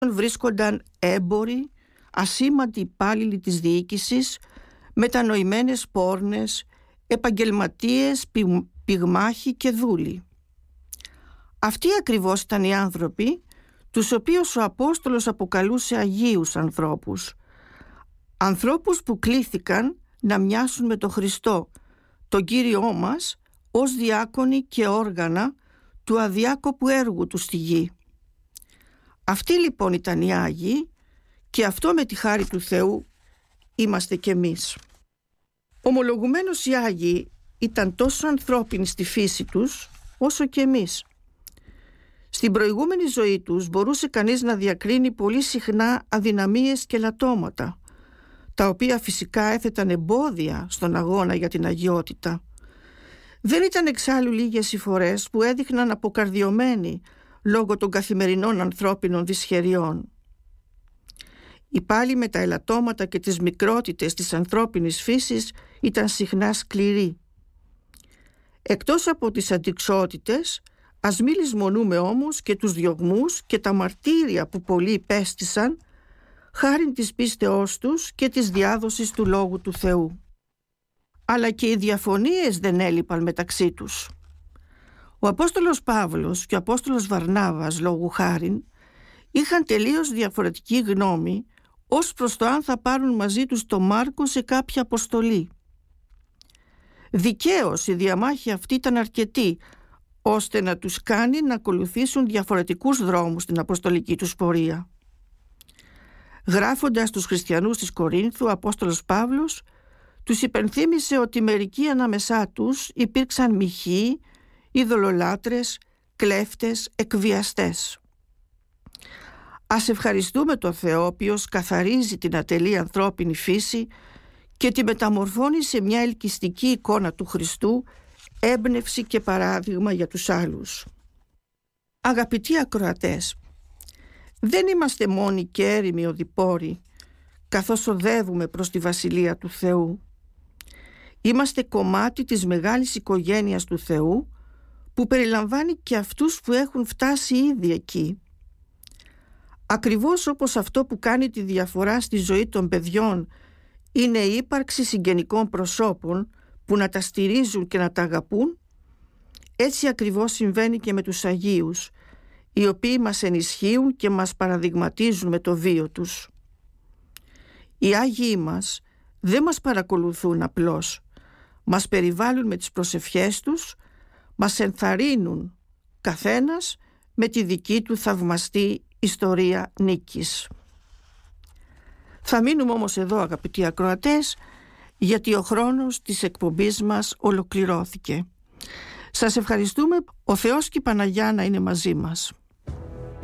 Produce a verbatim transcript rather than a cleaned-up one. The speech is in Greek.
βρίσκονταν έμποροι, ασήμαντοι υπάλληλοι της διοίκησης, μετανοημένες πόρνες, επαγγελματίες, πυ- πυγμάχοι και δούλοι. Αυτοί ακριβώς ήταν οι άνθρωποι τους οποίους ο Απόστολος αποκαλούσε αγίους ανθρώπους. Ανθρώπους που κλήθηκαν να μοιάσουν με τον Χριστό, τον Κύριό μας, ως διάκονοι και όργανα του αδιάκοπου έργου του στη γη. Αυτοί λοιπόν ήταν οι Άγιοι και αυτό με τη χάρη του Θεού είμαστε κι εμείς. Ομολογουμένως οι Άγιοι ήταν τόσο ανθρώπινοι στη φύση τους όσο και εμείς. Στην προηγούμενη ζωή τους μπορούσε κανείς να διακρίνει πολύ συχνά αδυναμίες και λατώματα, τα οποία φυσικά έθεταν εμπόδια στον αγώνα για την αγιότητα. Δεν ήταν εξάλλου λίγες οι φορές που έδειχναν αποκαρδιωμένοι λόγω των καθημερινών ανθρώπινων δυσχεριών. Η πάλη με τα ελαττώματα και τις μικρότητες της ανθρώπινης φύσης ήταν συχνά σκληρή. Εκτός από τις αντιξότητες, ας μη λησμονούμε όμως και τους διωγμούς και τα μαρτύρια που πολλοί υπέστησαν χάριν της πίστεώς τους και της διάδοσης του Λόγου του Θεού. Αλλά και οι διαφωνίες δεν έλειπαν μεταξύ τους. Ο Απόστολος Παύλος και ο Απόστολος Βαρνάβας, λόγου χάριν, είχαν τελείως διαφορετική γνώμη ως προς το αν θα πάρουν μαζί τους τον Μάρκο σε κάποια αποστολή. Δικαίως η διαμάχη αυτή ήταν αρκετή, ώστε να τους κάνει να ακολουθήσουν διαφορετικούς δρόμους στην αποστολική τους πορεία. Γράφοντας τους χριστιανούς της Κορίνθου, ο Απόστολος Παύλος τους υπενθύμησε ότι μερικοί ανάμεσά τους υπήρξαν μοιχοί, ειδωλολάτρες, κλέφτες, εκβιαστές. Ας ευχαριστούμε τον Θεό, ο οποίος καθαρίζει την ατελή ανθρώπινη φύση και τη μεταμορφώνει σε μια ελκυστική εικόνα του Χριστού, έμπνευση και παράδειγμα για τους άλλους. Αγαπητοί ακροατές, δεν είμαστε μόνοι και έρημοι οδηπόροι καθώς οδεύουμε προς τη Βασιλεία του Θεού. Είμαστε κομμάτι της μεγάλης οικογένειας του Θεού που περιλαμβάνει και αυτούς που έχουν φτάσει ήδη εκεί. Ακριβώς όπως αυτό που κάνει τη διαφορά στη ζωή των παιδιών είναι η ύπαρξη συγγενικών προσώπων που να τα στηρίζουν και να τα αγαπούν, έτσι ακριβώς συμβαίνει και με τους Αγίους, οι οποίοι μας ενισχύουν και μας παραδειγματίζουν με το βίο τους. Οι Άγιοι μας δεν μας παρακολουθούν απλώς, μας περιβάλλουν με τις προσευχές τους, μας ενθαρρύνουν καθένας με τη δική του θαυμαστή ιστορία νίκης. Θα μείνουμε όμως εδώ, αγαπητοί ακροατές, γιατί ο χρόνος της εκπομπής μας ολοκληρώθηκε. Σας ευχαριστούμε. Ο Θεός και η Παναγιά να είναι μαζί μας.